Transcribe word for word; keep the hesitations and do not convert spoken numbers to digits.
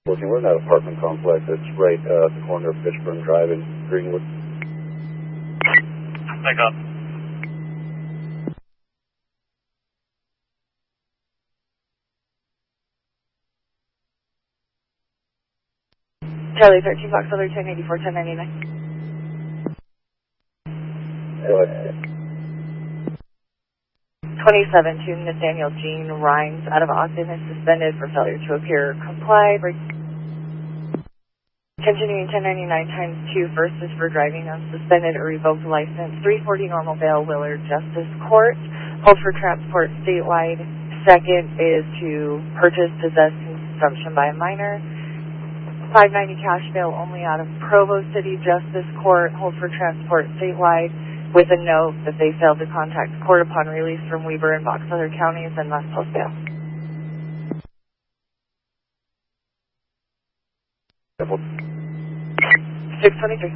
Working, we're in that apartment complex. It's right uh, at the corner of Fishburne Drive and Greenwood. Back up. Charlie thirteen Fox Other ten eighty-four ten ninety-nine. Go ahead. twenty-seven to Nathaniel Jean Rhymes out of Austin is suspended for failure to appear complied. Continuing ten ninety-nine times two, first is for driving on suspended or revoked license. three forty Normal Vale, Willard Justice Court. Hold for transport statewide. Second is to purchase, possess, consumption by a minor. five ninety cash bail only out of Provo City Justice Court. Hold for transport statewide with a note that they failed to contact court upon release from Weber and Box Elder counties and must post bail. six twenty-three.